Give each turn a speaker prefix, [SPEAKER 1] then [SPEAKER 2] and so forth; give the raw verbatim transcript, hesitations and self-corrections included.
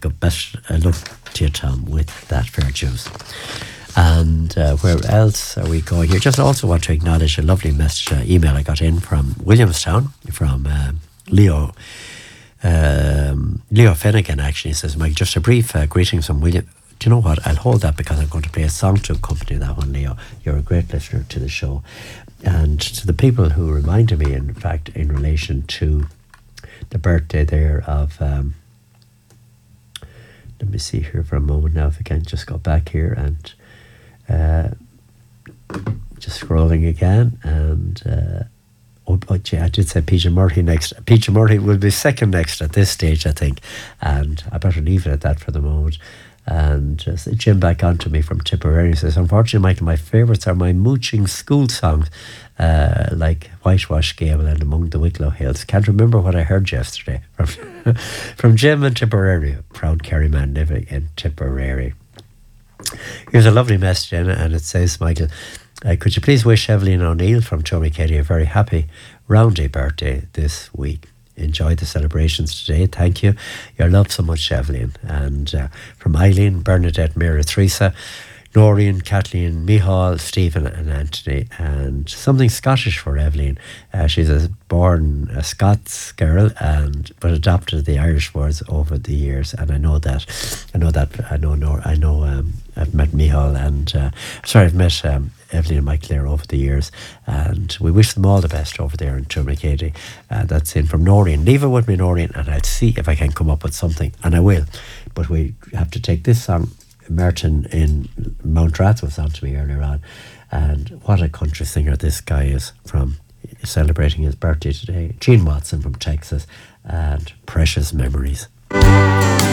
[SPEAKER 1] good best uh, luck to you, Tom, with that fair juice. And uh, where else are we going here? Just also want to acknowledge a lovely message, uh, email I got in from Williamstown, from uh, Leo um, Leo Finnegan, actually. He says, Mike, just a brief uh, greetings from William. Do you know what? I'll hold that because I'm going to play a song to accompany that one, Leo. You're a great listener to the show. And to the people who reminded me, in fact, in relation to the birthday there of... Um, let me see here for a moment now, if I can just go back here and... Uh, just scrolling again, and uh, oh, oh gee, I did say Peter Murray next. Peter Murray will be second next at this stage, I think, and I better leave it at that for the moment. And uh, Jim back on to me from Tipperary says, unfortunately, Michael, my favourites are my mooching school songs, uh, like Whitewash Gable and Among the Wicklow Hills. Can't remember what I heard yesterday from from Jim in Tipperary, proud Kerry man living in Tipperary. Here's a lovely message in it, and it says, Michael, uh, could you please wish Evelyn O'Neill from Tourmakeady a very happy roundy birthday this week. Enjoy the celebrations today. Thank you. You're loved so much, Evelyn. And uh, from Eileen, Bernadette, Mira, Teresa, Noreen, Kathleen, Michal, Stephen and Anthony, and something Scottish for Evelyn. Uh, she's a born a Scots girl, and but adopted the Irish words over the years. And I know that, I know that, I know, Nor, I know. Um, I've met Michal and uh, sorry, I've met um, Evelyn and Mike Clare over the years, and we wish them all the best over there in Tourmakeady. Uh, that's in from Noreen. Leave it with me, Noreen, and I'll see if I can come up with something, and I will. But we have to take this song. Merton in Mount Rath was on to me earlier on, and what a country singer this guy is, from celebrating his birthday today. Gene Watson from Texas, and Precious Memories.